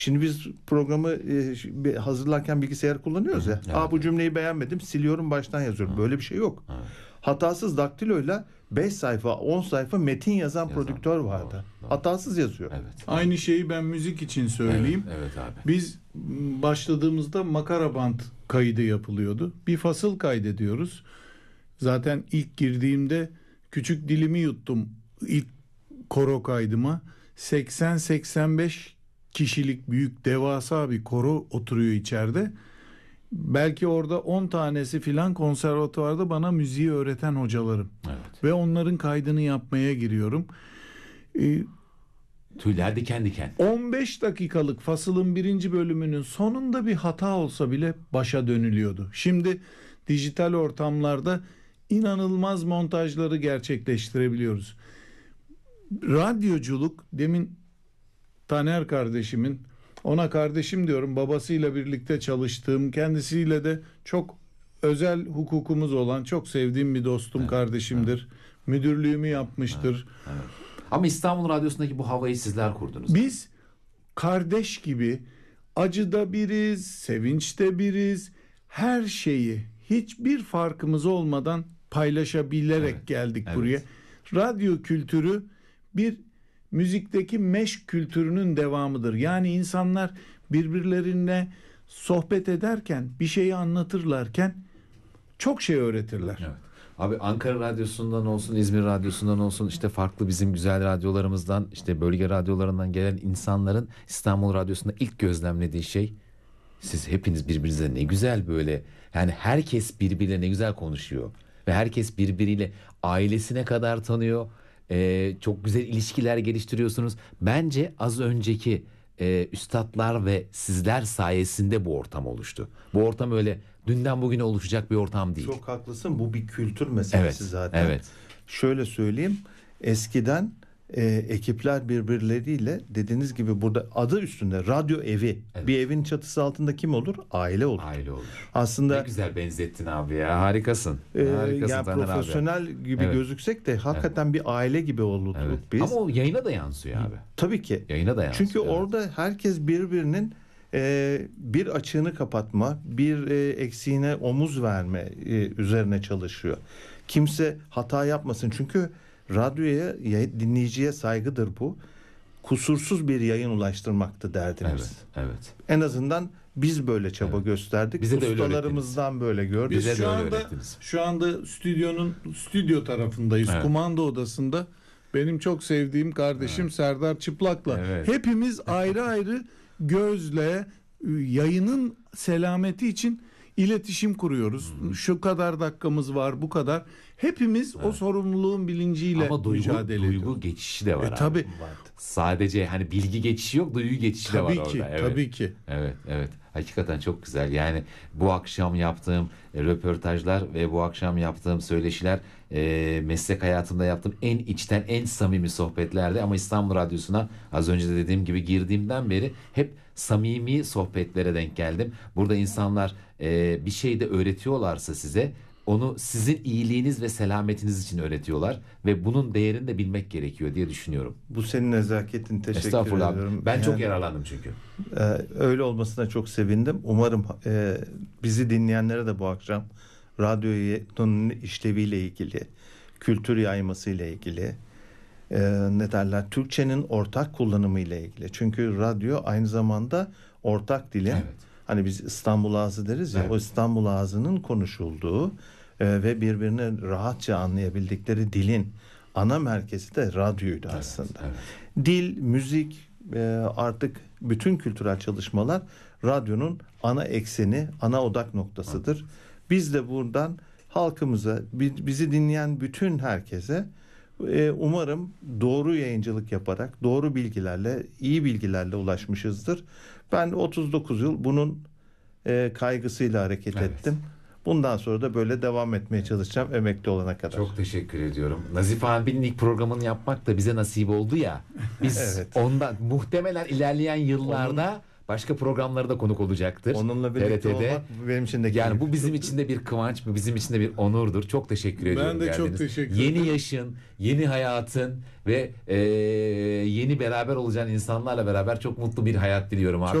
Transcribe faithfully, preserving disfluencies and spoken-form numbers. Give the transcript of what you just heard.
Şimdi biz programı e, hazırlarken bilgisayar kullanıyoruz ya. Evet. Aa, bu cümleyi beğenmedim, siliyorum, baştan yazıyorum. Hı. Böyle bir şey yok. Evet. Hatasız daktiloyla beş sayfa on sayfa metin yazan, yazan prodüktör vardı. Doğru, doğru. Hatasız yazıyor. Evet. Aynı şeyi ben müzik için söyleyeyim. Evet, evet abi. Biz başladığımızda makara band kaydı yapılıyordu. Bir fasıl kaydediyoruz. Zaten ilk girdiğimde küçük dilimi yuttum ilk koro kaydıma. seksen seksen beş kişilik büyük devasa bir koro oturuyor içeride. Belki orada on tanesi filan konservatuvarda bana müziği öğreten hocalarım. Evet. Ve onların kaydını yapmaya giriyorum. Ee, Tüyler diken diken. on beş dakikalık fasılın birinci bölümünün sonunda bir hata olsa bile başa dönülüyordu. Şimdi dijital ortamlarda inanılmaz montajları gerçekleştirebiliyoruz. Radyoculuk, demin Taner kardeşimin, ona kardeşim diyorum, babasıyla birlikte çalıştığım, kendisiyle de çok özel hukukumuz olan, çok sevdiğim bir dostum, evet, kardeşimdir. Evet. Müdürlüğümü yapmıştır. Evet, evet. Ama İstanbul Radyosu'ndaki bu havayı sizler kurdunuz. Biz kardeş gibi acıda biriz, sevinçte biriz. Her şeyi hiçbir farkımız olmadan paylaşabilerek evet, geldik evet. buraya. Radyo kültürü bir müzikteki meşk kültürünün devamıdır. Yani insanlar birbirlerine sohbet ederken, bir şeyi anlatırlarken çok şey öğretirler. Evet. Abi Ankara Radyosu'ndan olsun, İzmir Radyosu'ndan olsun, işte farklı bizim güzel radyolarımızdan, işte bölge radyolarından gelen insanların İstanbul Radyosu'nda ilk gözlemlediği şey, siz hepiniz birbirinize ne güzel böyle, yani herkes birbiriyle ne güzel konuşuyor ve herkes birbiriyle ailesine kadar tanıyor. Ee, çok güzel ilişkiler geliştiriyorsunuz. Bence az önceki e, üstadlar ve sizler sayesinde bu ortam oluştu. Bu ortam öyle dünden bugüne oluşacak bir ortam değil. Çok haklısın. Bu bir kültür meselesi, evet, zaten. Evet. Şöyle söyleyeyim. Eskiden e, ekipler birbirleriyle, dediğiniz gibi burada adı üstünde radyo evi. Evet. Bir evin çatısı altında kim olur? Aile olur. Aile olur. Aslında ne güzel benzettin abi ya. Harikasın. E, Harikasın yani profesyonel abi. gibi evet. gözüksek de hakikaten evet. bir aile gibi olduk evet. biz. Ama o yayına da yansıyor abi. Tabii ki. Yayına da yansıyor. Çünkü evet. orada herkes birbirinin e, bir açığını kapatma, bir e, eksiğine omuz verme e, üzerine çalışıyor. Kimse hata yapmasın. Çünkü radyoya, dinleyiciye saygıdır bu. Kusursuz bir yayın ulaştırmaktı derdimiz. Evet, evet. En azından biz böyle çaba evet. gösterdik. Bize Ustalarımızdan böyle gördük. Biz şu anda şu anda stüdyonun stüdyo tarafındayız. Evet. Kumanda odasında benim çok sevdiğim kardeşim evet. Serdar Çıplak'la. Evet. Hepimiz ayrı ayrı gözle yayının selameti için iletişim kuruyoruz. Hmm. Şu kadar dakikamız var, bu kadar. Hepimiz evet. o sorumluluğun bilinciyle ama duygu, mücadele ediyoruz. Duygu geçişi de var. E, tabii. Sadece hani bilgi geçişi yok, duygu geçişi tabii de var ki, orada. Evet. Tabii ki. Evet, evet. Hakikaten çok güzel. Yani bu akşam yaptığım e, röportajlar ve bu akşam yaptığım söyleşiler e, meslek hayatımda yaptığım en içten, en samimi sohbetlerdi. Ama İstanbul Radyosu'na az önce de dediğim gibi girdiğimden beri hep samimi sohbetlere denk geldim. Burada insanlar e, bir şey de öğretiyorlarsa size, onu sizin iyiliğiniz ve selametiniz için öğretiyorlar ve bunun değerini de bilmek gerekiyor diye düşünüyorum. Bu senin nezaketin, teşekkür ediyorum. Ben yani, çok yani, yararlandım çünkü. E, öyle olmasına çok sevindim. Umarım e, bizi dinleyenlere de bu akşam radyonun işleviyle ilgili, kültür yaymasıyla ilgili, e, ne derler, Türkçenin ortak kullanımı ile ilgili. Çünkü radyo aynı zamanda ortak dilin. Evet. Hani biz İstanbul ağzı deriz ya, evet. o İstanbul ağzının konuşulduğu e, ve birbirini rahatça anlayabildikleri dilin ana merkezi de radyoydu evet, aslında. Evet. Dil, müzik, e, artık bütün kültürel çalışmalar radyonun ana ekseni, ana odak noktasıdır. Evet. Biz de buradan halkımıza, bizi dinleyen bütün herkese e, umarım doğru yayıncılık yaparak, doğru bilgilerle, iyi bilgilerle ulaşmışızdır. Ben otuz dokuz yıl bunun e, kaygısıyla hareket evet. ettim. Bundan sonra da böyle devam etmeye çalışacağım emekli olana kadar. Çok teşekkür ediyorum. Nazif abinin ilk programını yapmak da bize nasip oldu ya. Biz evet. ondan muhtemelen ilerleyen yıllarda onun, başka programlara da konuk olacaktır. Onunla birlikte T R T'de. olmak benim için de Yani keyif. bu bizim için de bir kıvanç, bu bizim için de bir onurdur. Çok teşekkür ediyorum. Ben de çok geldiniz. teşekkür Yeni ederim. yaşın, yeni hayatın ve e, yeni beraber olacağın insanlarla beraber çok mutlu bir hayat diliyorum abi.